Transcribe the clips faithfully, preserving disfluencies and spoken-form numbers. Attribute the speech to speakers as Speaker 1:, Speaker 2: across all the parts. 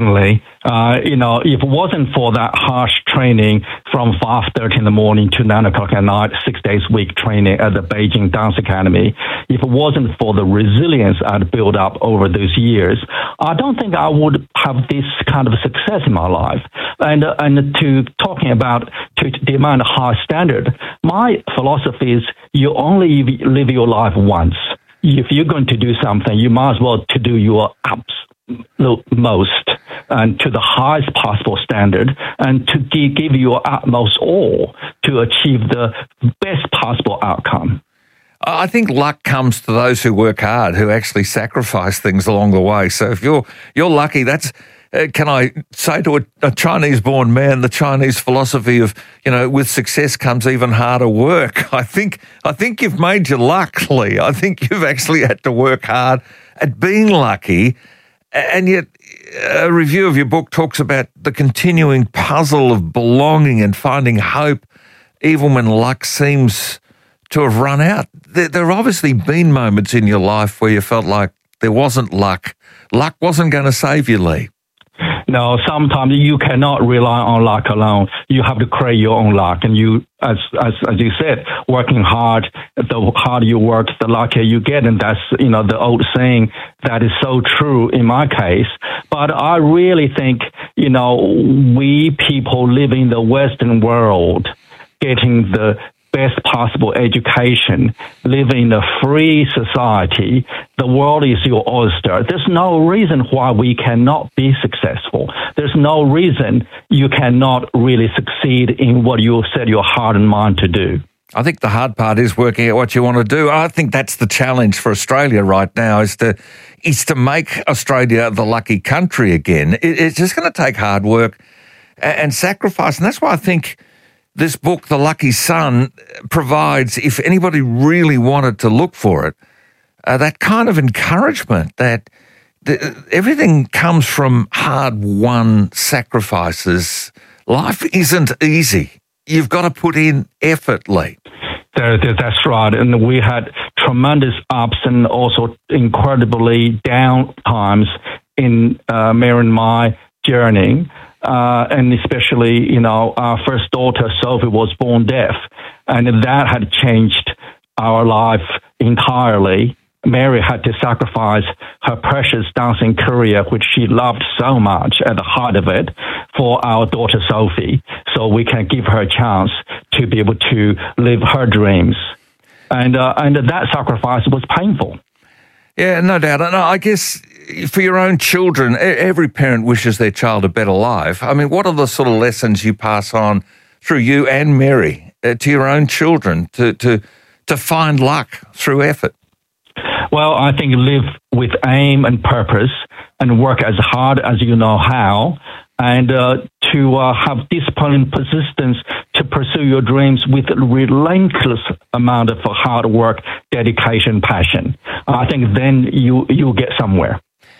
Speaker 1: Certainly. Uh, you know, if it wasn't for that harsh training from five thirty in the morning to nine o'clock at night, six days a week training at the Beijing Dance Academy, if it wasn't for the resilience I'd built up over those years, I don't think I would have this kind of success in my life. And uh, and to talking about to demand a high standard, my philosophy is you only live your life once. If you're going to do something, you might as well to do your absolute most and to the highest possible standard, and to give, give your utmost all to achieve the best possible outcome.
Speaker 2: I think luck comes to those who work hard, who actually sacrifice things along the way. So if you're you're lucky, that's uh, can I say to a, a Chinese-born man, the Chinese philosophy of, you know, with success comes even harder work. I think I think you've made your luck, Lee. I think you've actually had to work hard at being lucky. And yet, a review of your book talks about the continuing puzzle of belonging and finding hope, even when luck seems to have run out. There, there have obviously been moments in your life where you felt like there wasn't luck. Luck wasn't going to save you, Lee.
Speaker 1: No, sometimes you cannot rely on luck alone. You have to create your own luck. And you, as as as you said, working hard, the harder you work, the luckier you get. And that's, you know, the old saying that is so true in my case. But I really think, you know, we people living in the Western world, getting the best possible education, living in a free society, the world is your oyster. There's no reason why we cannot be successful. There's no reason you cannot really succeed in what you set your heart and mind to do.
Speaker 2: I think the hard part is working out what you want to do. I think that's the challenge for Australia right now, is to is to make Australia the lucky country again. It, it's just going to take hard work and, and sacrifice. And that's why I think this book, The Lucky Son, provides, if anybody really wanted to look for it, uh, that kind of encouragement that the, everything comes from hard-won sacrifices. Life isn't easy. You've got to put in effort, Lee.
Speaker 1: There, there, that's right. And we had tremendous ups and also incredibly down times in uh, Mary and my journey. Uh, and especially, you know, our first daughter, Sophie, was born deaf. And that had changed our life entirely. Mary had to sacrifice her precious dancing career, which she loved so much at the heart of it, for our daughter, Sophie, so we can give her a chance to be able to live her dreams. And, uh, and that sacrifice was painful.
Speaker 2: Yeah, no doubt. And I guess for your own children, every parent wishes their child a better life. I mean, what are the sort of lessons you pass on through you and Mary uh, to your own children to, to to find luck through effort?
Speaker 1: Well, I think live with aim and purpose and work as hard as you know how, and uh, to uh, have discipline and persistence to pursue your dreams with relentless amount of hard work, dedication, passion. I think then you you get somewhere.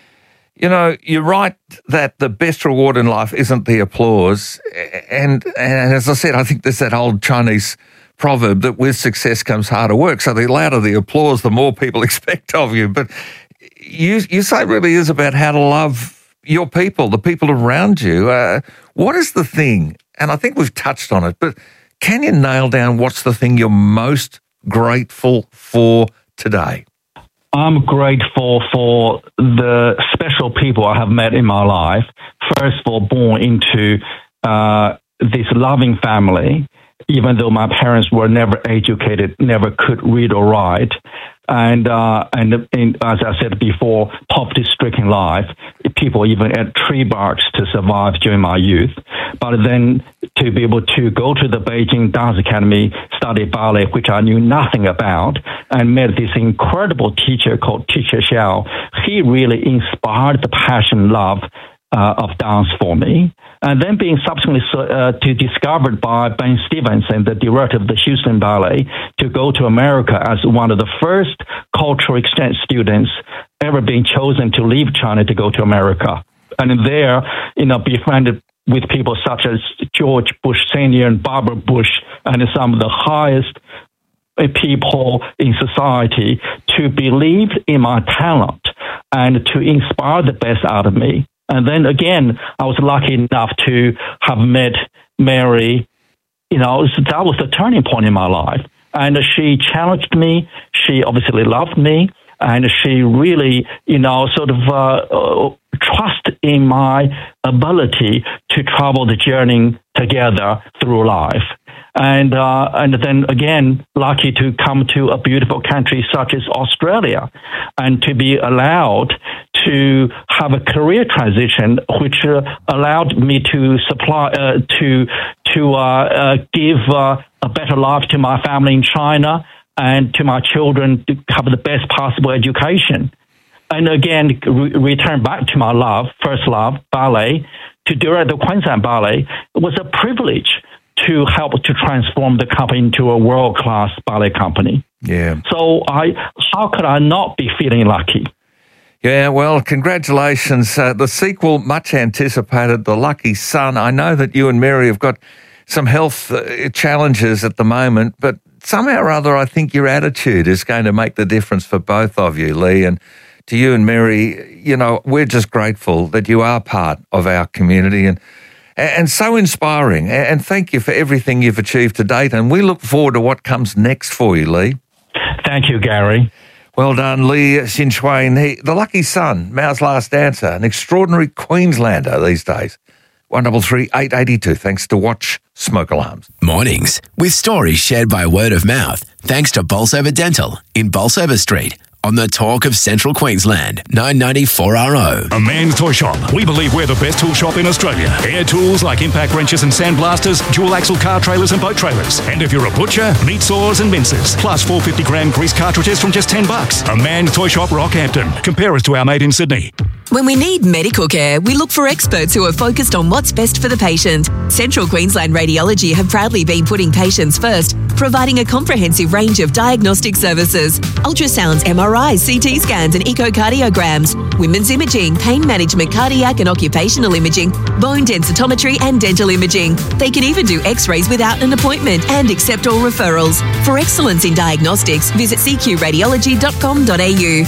Speaker 2: You know, you're right that the best reward in life isn't the applause. And, and as I said, I think there's that old Chinese proverb that with success comes harder work. So the louder the applause, the more people expect of you. But you you say it really is about how to love your people, the people around you. Uh, what is the thing, and I think we've touched on it, but can you nail down what's the thing you're most grateful for today?
Speaker 1: I'm grateful for the special people I have met in my life. First of all, born into uh, this loving family, even though my parents were never educated, never could read or write. And uh, and in, as I said before, poverty-stricken life, people even ate tree barks to survive during my youth. But then to be able to go to the Beijing Dance Academy, study ballet, which I knew nothing about, and met this incredible teacher called Teacher Xiao. He really inspired the passion, love uh, of dance for me. And then being subsequently uh, to discovered by Ben Stevenson, the director of the Houston Ballet, to go to America as one of the first cultural exchange students ever being chosen to leave China to go to America. And there, you know, befriended with people such as George Bush Senior and Barbara Bush, and some of the highest people in society, to believe in my talent and to inspire the best out of me. And then again, I was lucky enough to have met Mary. You know, that was the turning point in my life. And she challenged me. She obviously loved me. And she really, you know, sort of uh, uh, trust in my ability to travel the journey together through life. And uh, and then again, lucky to come to a beautiful country such as Australia, and to be allowed to have a career transition, which uh, allowed me to supply uh, to to uh, uh, give uh, a better life to my family in China and to my children to have the best possible education. And again, re- return back to my love, first love, ballet, to direct the Queensland Ballet. It was a privilege to help to transform the company into a world-class ballet company.
Speaker 2: Yeah.
Speaker 1: So I, how could I not be feeling lucky?
Speaker 2: Yeah, well, congratulations. Uh, the sequel, much anticipated, The Lucky Son. I know that you and Mary have got some health uh, challenges at the moment, but somehow or other, I think your attitude is going to make the difference for both of you, Lee. And to you and Mary, you know, we're just grateful that you are part of our community and and so inspiring. And thank you for everything you've achieved to date. And we look forward to what comes next for you, Lee.
Speaker 1: Thank you, Gary.
Speaker 2: Well done, Lee Chinchuan. He, the lucky son, Mao's last dancer, an extraordinary Queenslander these days. one three three, eight eight two, thanks to Watch Smoke Alarms.
Speaker 3: Mornings, with stories shared by word of mouth, thanks to Bolsover Dental in Bolsover Street. On the talk of Central Queensland, nine ninety four R O.
Speaker 4: A Man's Toy Shop. We believe we're the best tool shop in Australia. Air tools like impact wrenches and sandblasters, dual axle car trailers and boat trailers. And if you're a butcher, meat saws and mincers. Plus four fifty gram grease cartridges from just ten bucks. A Man's Toy Shop, Rockhampton. Compare us to our mate in Sydney.
Speaker 5: When we need medical care, we look for experts who are focused on what's best for the patient. Central Queensland Radiology have proudly been putting patients first, providing a comprehensive range of diagnostic services: ultrasounds, M R Is, C T scans and echocardiograms, women's imaging, pain management, cardiac and occupational imaging, bone densitometry and dental imaging. They can even do x-rays without an appointment and accept all referrals. For excellence in diagnostics, visit c q radiology dot com dot a u.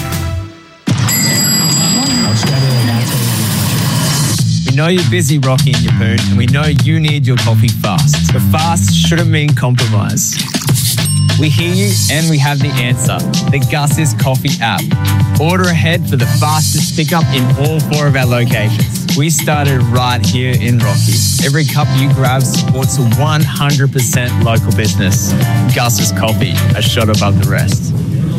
Speaker 6: We know you're busy, Rocky and Yeppoon, and we know you need your coffee fast. But fast shouldn't mean compromise. We hear you and we have the answer. The Gus's Coffee app. Order ahead for the fastest pickup in all four of our locations. We started right here in Rocky. Every cup you grab supports a one hundred percent local business. Gus's Coffee, a shot above the rest.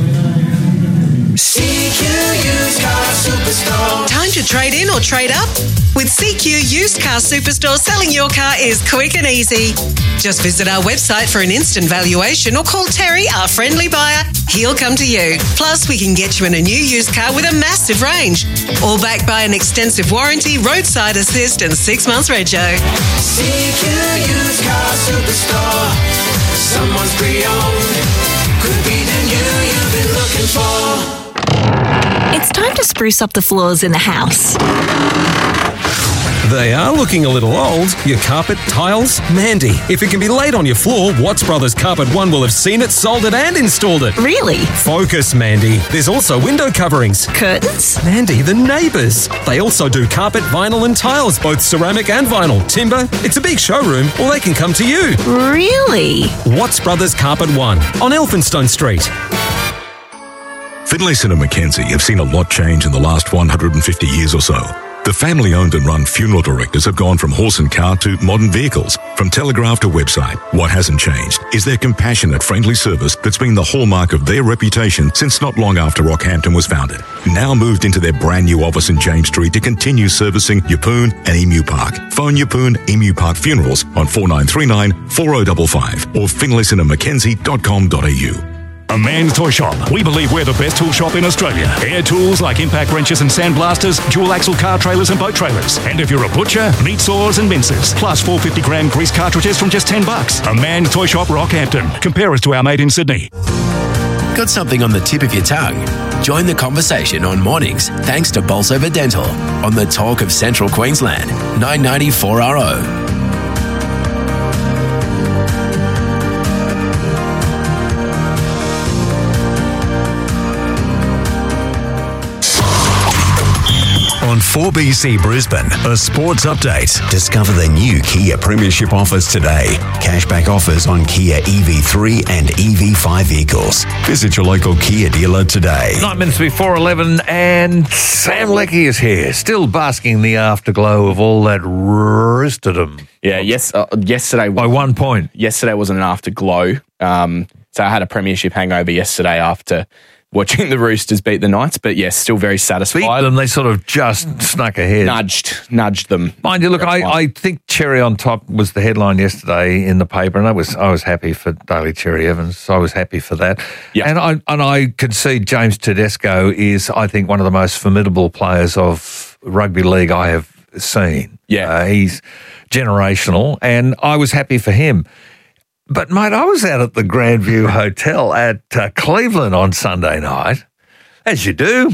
Speaker 7: C Q Used Car Superstore.
Speaker 8: Time to trade in or trade up? With C Q Used Car Superstore, selling your car is quick and easy. Just visit our website for an instant valuation or call Terry, our friendly buyer. He'll come to you. Plus, we can get you in a new used car with a massive range. All backed by an extensive warranty, roadside assist and six months rego.
Speaker 7: C Q Used Car Superstore. Someone's pre-owned. Could be the new you've been looking for.
Speaker 5: It's time to spruce up the floors in the house.
Speaker 9: They are looking a little old. Your carpet, tiles, Mandy. If it can be laid on your floor, Watts Brothers Carpet One will have seen it, sold it and installed it.
Speaker 5: Really?
Speaker 9: Focus, Mandy. There's also window coverings.
Speaker 5: Curtains?
Speaker 9: Mandy, the neighbours. They also do carpet, vinyl and tiles, both ceramic and vinyl. Timber. It's a big showroom, or they can come to you.
Speaker 5: Really?
Speaker 9: Watts Brothers Carpet One on Elphinstone Street.
Speaker 10: Finlayson and Mackenzie have seen a lot change in the last one hundred fifty years or so. The family-owned and run funeral directors have gone from horse and car to modern vehicles, from telegraph to website. What hasn't changed is their compassionate, friendly service that's been the hallmark of their reputation since not long after Rockhampton was founded. Now moved into their brand new office in James Street to continue servicing Yeppoon and Emu Park. Phone Yeppoon Emu Park Funerals on four nine three nine, four zero five five or finlayson and mackenzie dot com dot a u.
Speaker 4: A Man's Toy Shop. We believe we're the best tool shop in Australia. Air tools like impact wrenches and sandblasters, dual axle car trailers and boat trailers. And if you're a butcher, meat saws and mincers. Plus four fifty gram grease cartridges from just ten bucks. A Man's Toy Shop, Rockhampton. Compare us to our mate in Sydney.
Speaker 3: Got something on the tip of your tongue? Join the conversation on mornings thanks to Bolsover Dental on the talk of Central Queensland, nine ninety four R O.
Speaker 11: On
Speaker 3: four B C Brisbane, a sports update. Discover the new Kia Premiership offers today. Cashback offers on Kia E V three and E V five vehicles. Visit your local Kia dealer today.
Speaker 2: Nine minutes before eleven, and Sam Leckie is here, still basking in the afterglow of all that roosterdom.
Speaker 11: Yeah, yes. Uh, yesterday
Speaker 2: by one point.
Speaker 11: Yesterday wasn't an afterglow. Um, so I had a premiership hangover yesterday after watching the Roosters beat the Knights, but yes, still very satisfied.
Speaker 2: Beat them, they sort of just snuck ahead.
Speaker 11: Nudged, nudged them.
Speaker 2: Mind you, look, I, I think Cherry on Top was the headline yesterday in the paper, and I was I was happy for Daly Cherry Evans. So I was happy for that.
Speaker 11: Yeah.
Speaker 2: And I and I could see James Tedesco is, I think, one of the most formidable players of rugby league I have seen.
Speaker 11: Yeah,
Speaker 2: uh, he's generational, and I was happy for him. But, mate, I was out at the Grandview Hotel at uh, Cleveland on Sunday night, as you do,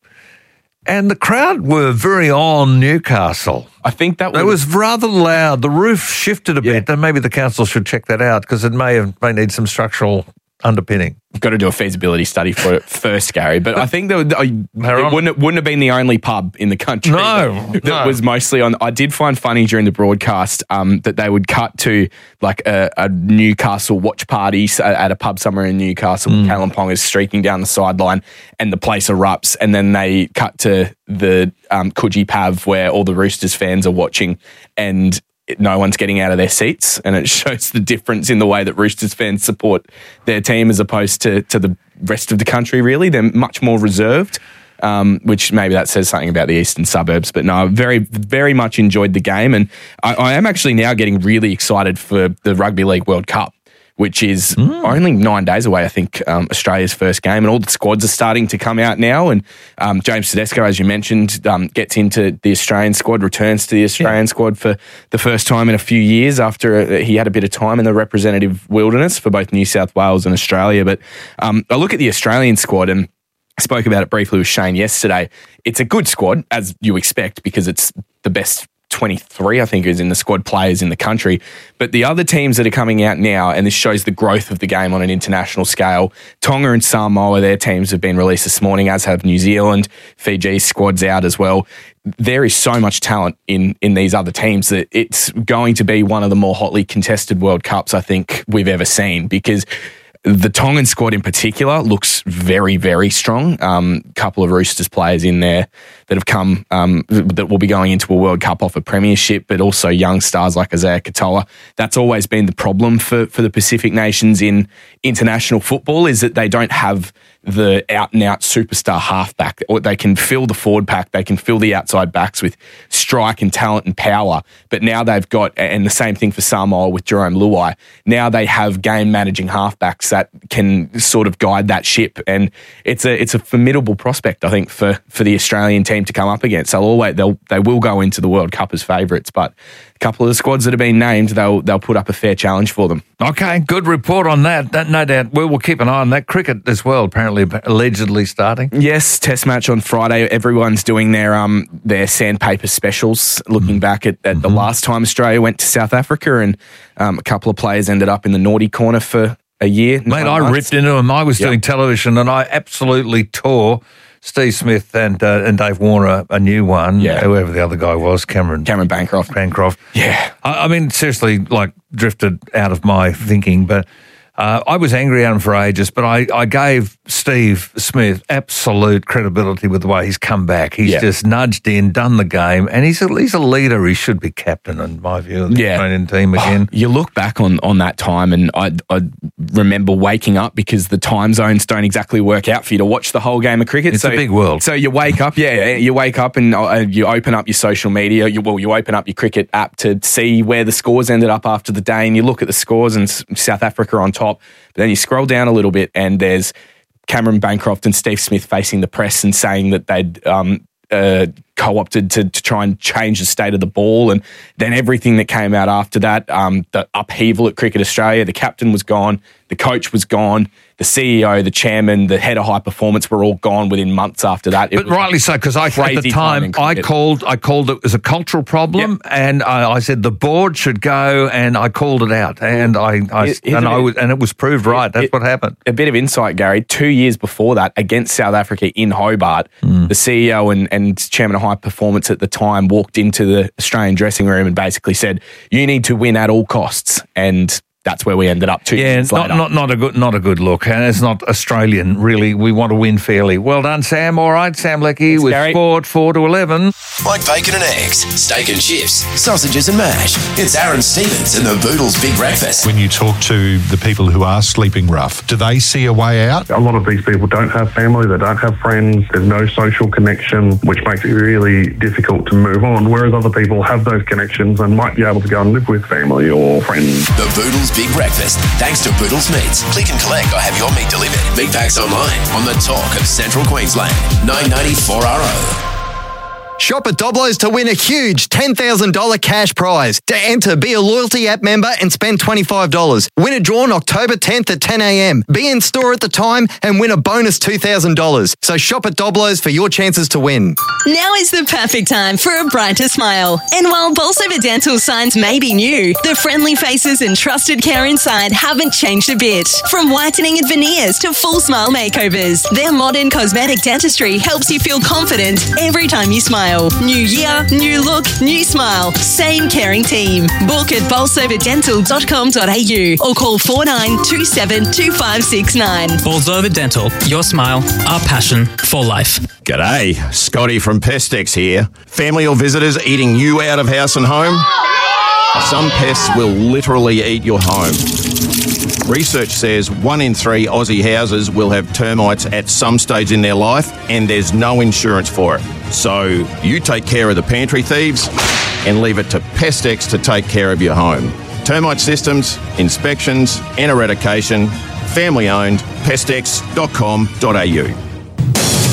Speaker 2: and the crowd were very on Newcastle.
Speaker 11: I think that was...
Speaker 2: It was rather loud. The roof shifted a
Speaker 11: Yeah.
Speaker 2: bit, and maybe the council should check that out because it may have may need some structural underpinning.
Speaker 11: We've got to do a feasibility study for it first, Gary. But I think that would- I-
Speaker 2: Aaron?
Speaker 11: it wouldn't, wouldn't have been the only pub in the country
Speaker 2: No,
Speaker 11: that, that
Speaker 2: no.
Speaker 11: was mostly on. I did find funny during the broadcast um, that they would cut to like a, a Newcastle watch party s- at a pub somewhere in Newcastle.
Speaker 2: Mm.
Speaker 11: Callum Pong is streaking down the sideline and the place erupts. And then they cut to the um, Coogee Pav where all the Roosters fans are watching and no one's getting out of their seats, and it shows the difference in the way that Roosters fans support their team as opposed to, to the rest of the country, really. They're much more reserved, um, which maybe that says something about the eastern suburbs. But no, I very, very much enjoyed the game, and I, I am actually now getting really excited for the Rugby League World Cup, which is
Speaker 2: Mm.
Speaker 11: only nine days away, I think, um, Australia's first game. And all the squads are starting to come out now. And um, James Tedesco, as you mentioned, um, gets into the Australian squad, returns to the Australian yeah. squad for the first time in a few years after uh, he had a bit of time in the representative wilderness for both New South Wales and Australia. But um, I look at the Australian squad and I spoke about it briefly with Shane yesterday. It's a good squad, as you expect, because it's the best twenty-three, I think, is in the squad players in the country. But the other teams that are coming out now, and this shows the growth of the game on an international scale, Tonga and Samoa, their teams have been released this morning, as have New Zealand. Fiji's squad's out as well. There is so much talent in in these other teams that it's going to be one of the more hotly contested World Cups I think we've ever seen, because the Tongan squad in particular looks very, very strong. A um, couple of Roosters players in there that have come, um, that will be going into a World Cup off a premiership, but also young stars like Isaiah Katoa. That's always been the problem for, for the Pacific nations in international football, is that they don't have the out-and-out superstar halfback. Or they can fill the forward pack, they can fill the outside backs with strike and talent and power. But now they've got, and the same thing for Samoa with Jerome Luai, now they have game-managing halfbacks that can sort of guide that ship. And it's a it's a formidable prospect, I think, for, for the Australian team to come up against. They'll always, they'll, they will go into the World Cup as favourites, but a couple of the squads that have been named, they'll they'll put up a fair challenge for them.
Speaker 2: Okay, good report on that. that no doubt. We will keep an eye on that. Cricket as well, apparently, allegedly starting.
Speaker 11: Yes, test match on Friday. Everyone's doing their um their sandpaper specials, looking mm. back at, at mm-hmm. the last time Australia went to South Africa, and um, a couple of players ended up in the naughty corner for a year.
Speaker 2: Mate, I ripped into them. I was yep. doing television, and I absolutely tore Steve Smith and uh, and Dave Warner a new one,
Speaker 11: yeah.
Speaker 2: whoever the other guy was, Cameron
Speaker 11: Cameron Bancroft.
Speaker 2: Bancroft.
Speaker 11: Yeah.
Speaker 2: I, I mean, seriously, like, drifted out of my thinking, but uh, I was angry at him for ages, but I, I gave Steve Smith absolute credibility with the way he's come back. He's yeah. just nudged in, done the game, and he's a, he's a leader. He should be captain, in my view, of the
Speaker 11: yeah.
Speaker 2: Australian team again.
Speaker 11: Oh, you look back on, on that time, and I, I remember waking up because the time zones don't exactly work out for you to watch the whole game of cricket.
Speaker 2: It's
Speaker 11: so,
Speaker 2: a big world.
Speaker 11: So you wake up, yeah, you wake up and uh, you open up your social media. You, well, you open up your cricket app to see where the scores ended up after the day, and you look at the scores, and South Africa on top. But then you scroll down a little bit, and there's Cameron Bancroft and Steve Smith facing the press and saying that they'd um, uh, co-opted to, to try and change the state of the ball. And then everything that came out after that, um, the upheaval at Cricket Australia, the captain was gone, the coach was gone, the C E O, the chairman, the head of high performance were all gone within months after that. It
Speaker 2: But rightly so, because I at the time I called I called it as a cultural problem, yep. and I, I said the board should go, and I called it out, and I, I
Speaker 11: Here's
Speaker 2: and
Speaker 11: a
Speaker 2: I
Speaker 11: bit-
Speaker 2: was, and it was proved right. That's
Speaker 11: it-
Speaker 2: what happened.
Speaker 11: A bit of insight, Gary. Two years before that, against South Africa in Hobart,
Speaker 2: Mm.
Speaker 11: the C E O and, and chairman of high performance at the time walked into the Australian dressing room and basically said, "You need to win at all costs." And that's where we ended up two
Speaker 2: Yeah,
Speaker 11: years
Speaker 2: not,
Speaker 11: later.
Speaker 2: not not a good not a good look, and it's not Australian. Really, we want to win fairly. Well done, Sam. All right, Sam Leckie with
Speaker 11: Gary.
Speaker 2: Sport four to eleven.
Speaker 12: Like bacon and eggs, steak and chips, sausages and mash. It's Aaron Stevens and the Boodles Big Breakfast.
Speaker 13: When you talk to the people who are sleeping rough, do they see a way out?
Speaker 14: A lot of these people don't have family, they don't have friends, there's no social connection, which makes it really difficult to move on, whereas other people have those connections and might be able to go and live with family or friends.
Speaker 12: The Boodles Big Breakfast, thanks to Boodles Meats. Click and collect or have your meat delivered. Meat packs online on the talk of Central Queensland. nine ninety-four R O.
Speaker 15: Shop at Doblo's to win a huge ten thousand dollars cash prize. To enter, be a loyalty app member and spend twenty-five dollars. Win a draw on October tenth at ten a.m. Be in store at the time and win a bonus two thousand dollars. So shop at Doblo's for your chances to win.
Speaker 5: Now is the perfect time for a brighter smile. And while Bolsover Dental signs may be new, the friendly faces and trusted care inside haven't changed a bit. From whitening and veneers to full smile makeovers, their modern cosmetic dentistry helps you feel confident every time you smile. New year, new look, new smile. Same caring team. Book at bolsover dental dot com dot a u or call four nine two seven two five six nine.
Speaker 16: Bolsover Dental, your smile, our passion for life.
Speaker 17: G'day, Scotty from Pestex here. Family or visitors eating you out of house and home? Some pests will literally eat your home. Research says one in three Aussie houses will have termites at some stage in their life, and there's no insurance for it. So you take care of the pantry thieves and leave it to Pestex to take care of your home. Termite systems, inspections and eradication, family owned, pestex dot com dot a u.